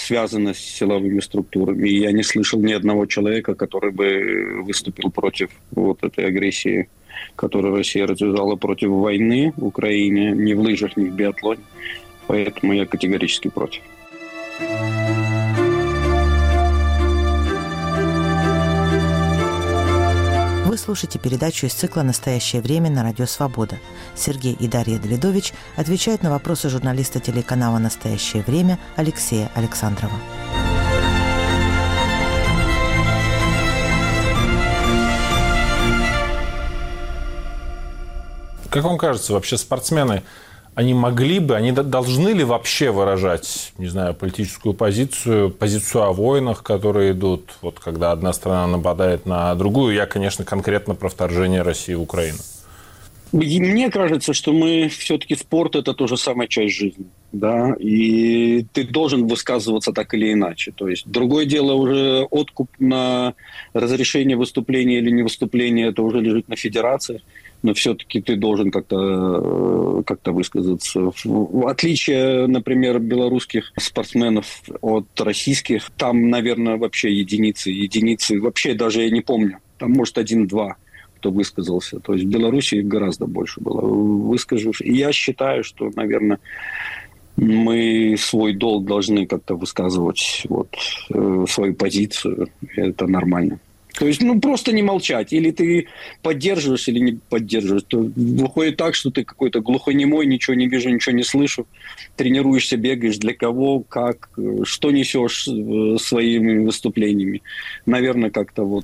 связано с силовыми структурами. И я не слышал ни одного человека, который бы выступил против вот этой агрессии, которую Россия развязала против войны в Украине, ни в лыжах, ни в биатлоне. Поэтому я категорически против. Вы слушаете передачу из цикла «Настоящее время» на Радио Свобода. Сергей и Дарья Давидович отвечают на вопросы журналиста телеканала «Настоящее время» Алексея Александрова. Как вам кажется, вообще спортсмены, они должны ли вообще выражать, не знаю, политическую позицию о войнах, которые идут, вот когда одна страна нападает на другую? Я, конечно, конкретно про вторжение России в Украину. Мне кажется, что мы все-таки спорт – это тоже самая часть жизни, да, и ты должен высказываться так или иначе. То есть другое дело уже откуп на разрешение выступления или не выступления, это уже лежит на федерации. Но все-таки ты должен как-то высказаться. В отличие, например, белорусских спортсменов от российских, там, наверное, вообще единицы. Вообще даже я не помню. Там, может, 1-2, кто высказался. То есть в Беларуси гораздо больше было выскажешь. И я считаю, что, наверное, мы свой долг должны как-то высказывать, свою позицию. Это нормально. То есть, просто не молчать. Или ты поддерживаешь, или не поддерживаешь. То выходит так, что ты какой-то глухонемой, ничего не вижу, ничего не слышу. Тренируешься, бегаешь. Для кого, как, что несешь своими выступлениями. Наверное, как-то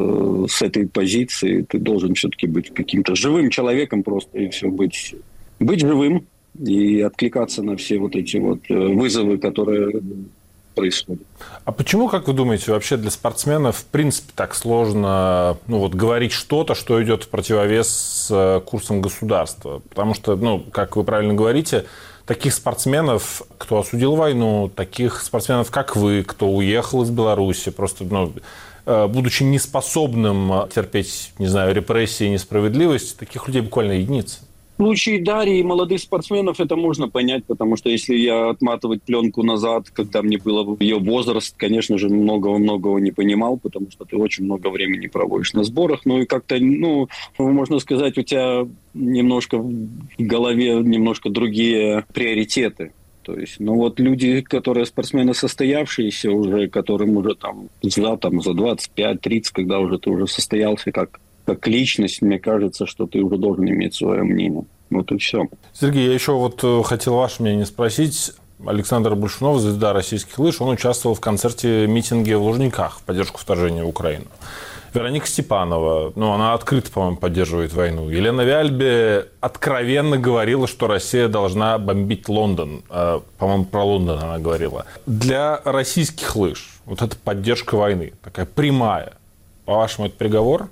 с этой позиции ты должен все-таки быть каким-то живым человеком просто. И все, быть живым и откликаться на все эти вызовы, которые происходит. А почему, как вы думаете, вообще для спортсменов в принципе так сложно говорить что-то, что идет в противовес с курсом государства? Потому что, как вы правильно говорите, таких спортсменов, кто осудил войну, таких спортсменов, как вы, кто уехал из Беларуси, просто, будучи неспособным терпеть, не знаю, репрессии и несправедливость, таких людей буквально единицы. В случае Дарьи и молодых спортсменов это можно понять, потому что если я отматывать пленку назад, когда мне было ее возраст, конечно же, многого не понимал, потому что ты очень много времени проводишь на сборах. И как-то, можно сказать, у тебя немножко в голове немножко другие приоритеты. То есть, люди, которые спортсмены состоявшиеся уже, которым уже за 25-30, когда уже ты уже состоялся как личность, мне кажется, что ты уже должен иметь свое мнение. И все. Сергей, я еще хотел ваше мнение спросить. Александр Большунов, звезда российских лыж, он участвовал в концерте-митинге в Лужниках в поддержку вторжения в Украину. Вероника Степанова, она открыто, по-моему, поддерживает войну. Елена Вяльбе откровенно говорила, что Россия должна бомбить Лондон. По-моему, про Лондон она говорила. Для российских лыж эта поддержка войны, такая прямая, по-вашему, это приговор?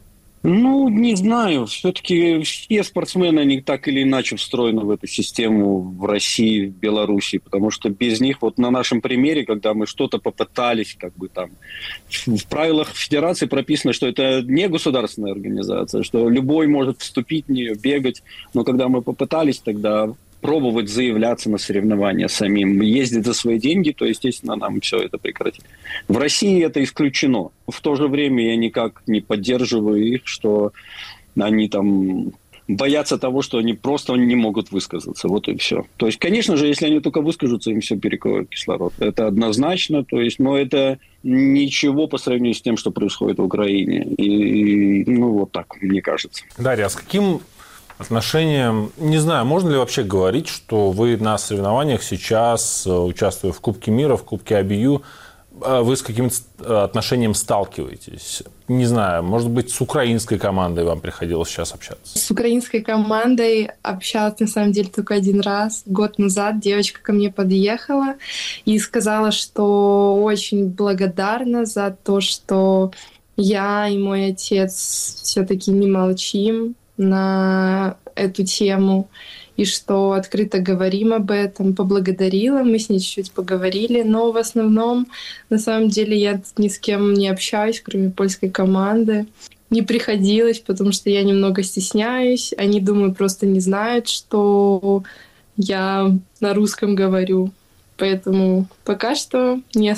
Не знаю. Все-таки все спортсмены, они так или иначе встроены в эту систему в России, в Беларуси, потому что без них, на нашем примере, когда мы что-то попытались, в правилах федерации прописано, что это не государственная организация, что любой может вступить в нее, бегать, но когда мы попытались тогда пробовать заявляться на соревнования самим, ездить за свои деньги, то, естественно, нам все это прекратить. В России это исключено. В то же время я никак не поддерживаю их, что они боятся того, что они просто не могут высказаться. И все. То есть, конечно же, если они только выскажутся, им все перекроют кислород. Это однозначно. То есть, но это ничего по сравнению с тем, что происходит в Украине. И так, мне кажется. Дарья, а с каким отношением, не знаю, можно ли вообще говорить, что вы на соревнованиях сейчас, участвуя в Кубке мира, в Кубке IBU, вы с каким-то отношением сталкиваетесь? Не знаю, может быть, с украинской командой вам приходилось сейчас общаться? С украинской командой общалась, на самом деле, только один раз. Год назад девочка ко мне подъехала и сказала, что очень благодарна за то, что я и мой отец все-таки не молчим на эту тему, и что открыто говорим об этом. Поблагодарила, мы с ней чуть-чуть поговорили, но в основном, на самом деле, я ни с кем не общаюсь, кроме польской команды. Не приходилось, потому что я немного стесняюсь. Они, думаю, просто не знают, что я на русском говорю. Поэтому пока что не